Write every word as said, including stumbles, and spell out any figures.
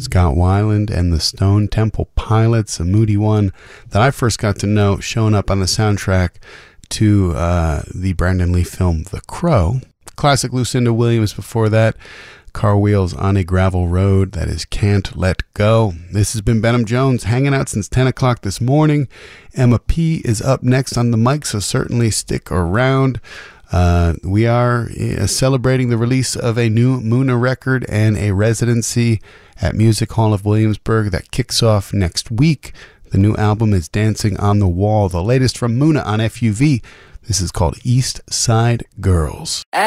Scott Weiland and the Stone Temple Pilots, a moody one that I first got to know, showing up on the soundtrack to uh, the Brandon Lee film The Crow. Classic Lucinda Williams before that. Car Wheels on a Gravel Road, that is Can't Let Go. This has been Benham Jones, hanging out since ten o'clock this morning. Emma P is up next on the mic, so certainly stick around. Uh, we are uh, celebrating the release of a new Muna record and a residency at Music Hall of Williamsburg that kicks off next week. The new album is Dancing on the Wall, the latest from Muna on F U V. This is called East Side Girls.